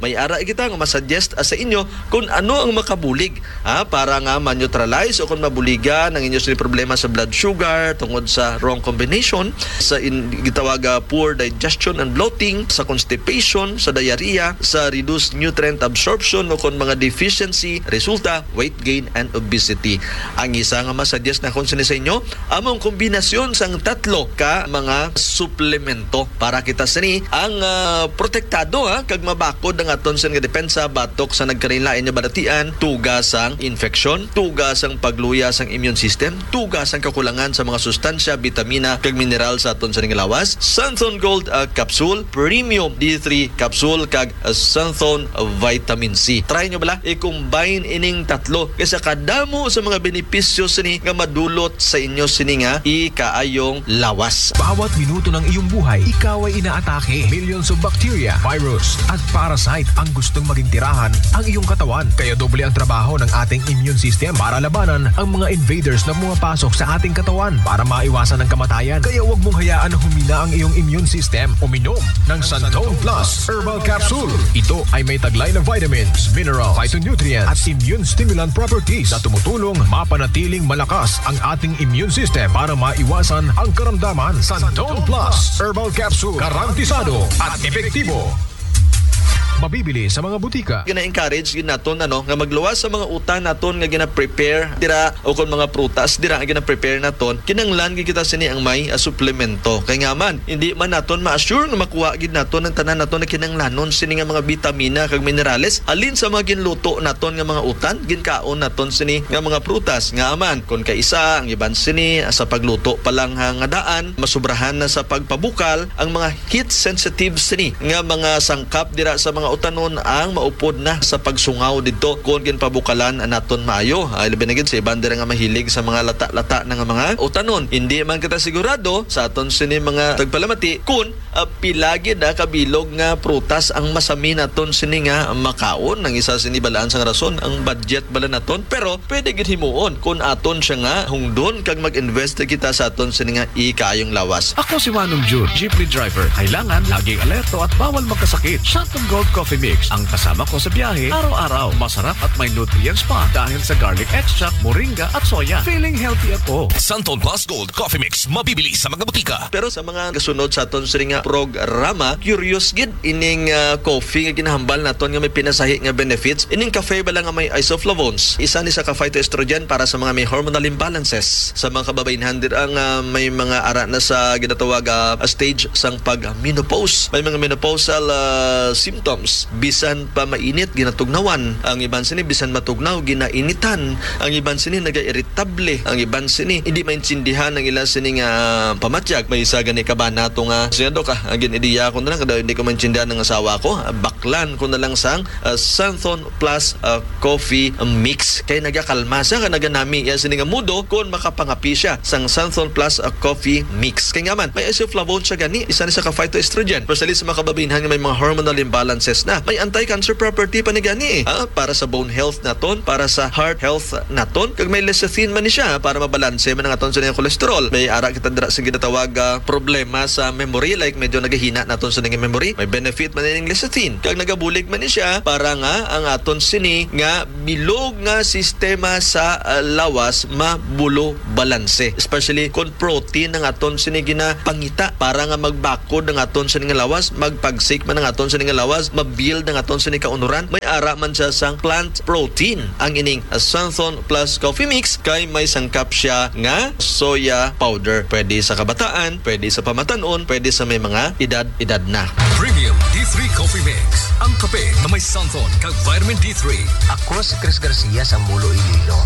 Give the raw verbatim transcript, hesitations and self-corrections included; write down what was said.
may ara kita nga masuggest sa inyo kung ano ang makabulig ha, para nga ma-neutralize o kung mabuligan ang inyo sa problema sa blood sugar tungod sa wrong combination, sa in, gitawaga poor digestion and bloating, sa constipation, sa diarrhea, sa reduced nutrient absorption o kung mga deficiency, resulta weight gain and obesity. Ang isa nga masuggest na kung sa inyo, among kombinasyon sang tatlo ka mga suplemento para kita sini ang uh, protektado ha, kag mabakod ang aton sa nga depensa batok sa nagkarinlain nga balatian, tugas ang infeksyon, tugas ang pagluya sang immune system, tugas ang kakulangan sa mga sustansya, vitamina kag mineral sa aton sa nga lawas. Santhon Gold uh, capsule, Premium D three capsule kag uh, Santhon uh, Vitamin C. Try nyo bala i-combine ining tatlo kaysa kadamo sa mga benepisyo sini nga madulot sa inyo sini nga ikaayong lawas. Bawat minuto ng iyong buhay, ikaw ay inaatake. Millions of bacteria, virus, at parasite ang gustong maging tirahan ang iyong katawan. Kaya doble ang trabaho ng ating immune system para labanan ang mga invaders na pumapasok sa ating katawan para maiwasan ang kamatayan. Kaya huwag mong hayaan na humina ang iyong immune system. Uminom ng Santhon Plus Herbal Capsule. Ito ay may taglay na vitamins, minerals, phytonutrients at immune stimulant properties na tumutulong mapanatiling malakas ang ating immune system para maiwasan ang karamdaman. Santhon Plus Herbal Capsule, garantisado at epektibo. Mabibili sa mga butika. Gina-encourage gid naton ano nga magluwas sa mga utang naton nga gina-prepare dira o kon mga prutas dira nga gina-prepare naton, kinanglan gid kita sini ang may uh, suplemento. Kay nga man hindi man naton ma-assure nga makuha gid naton ang tanan naton na kinanglanon sini nga mga bitamina kag minerales alin sa mga ginluto naton nga mga utan, ginkaon naton sini nga mga prutas. Nga man kun kay isa ang iban sini sa pagluto pa lang nga daan, masubrahan na sa pagpabukal ang mga heat sensitive sini nga mga sangkap dira sa mga utanon ang maupod na sa pagsungaw dito kung ginpabukalan naton maayo. Ay labi na gid sa ibandera nga mahilig sa mga lata-lata nga mga utanon. Hindi man kita sigurado sa aton sini mga tagpalamati kung uh, pilagi na kabilog nga prutas ang masami naton sini nga makaon. Ang isa sini balaan sang rason ang budget bala naton, pero pwede gid himuon kung aton siya nga hungdon kag mag-invest kita sa aton sini nga ikayong lawas. Ako si Manong June, jeepney driver. Kailangan laging alerto at bawal magkasakit. Santhon Gold Coffee Mix ang kasama ko sa biyahe araw-araw. Masarap at may nutrients pa dahil sa garlic extract, moringa at soya. Feeling healthy ako. Santhon Plus Gold Coffee Mix, mabibili sa mga butika. Pero sa mga kasunod sa aton sini nga programa, curious gid ining uh, coffee nga ginahambal naton nga may pinasahi nga benefits. Ining cafe bala nga may isoflavones. Isa ni sa ka-phytoestrogen para sa mga may hormonal imbalances. Sa mga kababayenhan dir ang uh, may mga ara na sa ginatawag uh, stage sang pag-menopause. May mga menopausal uh, symptoms. Bisan pa mainit, ginatugnawan. Ang iban sini bisan matugnaw, ginainitan. Ang iban sini naga-irritable. Ang iban sini hindi maintindihan ang ilan sini nga pamatyag. May isa gani ka ba nato nga siyado ka, agin ideya ko na lang kada hindi ko maintindihan ng asawa ko, baklan ko na lang sang uh, Santhon Plus uh, Coffee Mix. Kay nagakalma sa ka naganami yan sini nga mudo kung makapangapi siya sang Santhon Plus uh, Coffee Mix. Kay nga man may isoflavone siya gani, isa ni sa ka-phytoestrogen. Personally sa mga kababayenhan nga may mga hormonal imbalances na, may anti-cancer property pa ni gani eh. Ha? Para sa bone health naton, para sa heart health naton, kag may lecithin man ni siya para mabalanse man ang aton sa niyang cholesterol. May ara kita dira sa ginatawag uh, problema sa memory, like medyo nagahina naton sa niyang memory, may benefit man ning lecithin. Kag nagabulig man ni siya para nga ang aton sini nga bilog nga sistema sa uh, lawas mabulo balanse, especially kung protein ng aton sini ginapangita para nga magbakod ng aton sini nga lawas, magpagsik man ang aton sini nga lawas, mabuild ng aton sini kaunuran. May ara man siya sang plant protein ang ining Santhon Plus Coffee Mix, kay may sangkap siya nga soya powder. Pwede sa kabataan, pwede sa pamatanon, pwede sa may mga edad-edad na. Premium D three Coffee Mix, ang kape na may Santhon kag vitamin D three. Ako si Chris Garcia sa Mulo, Iloilo.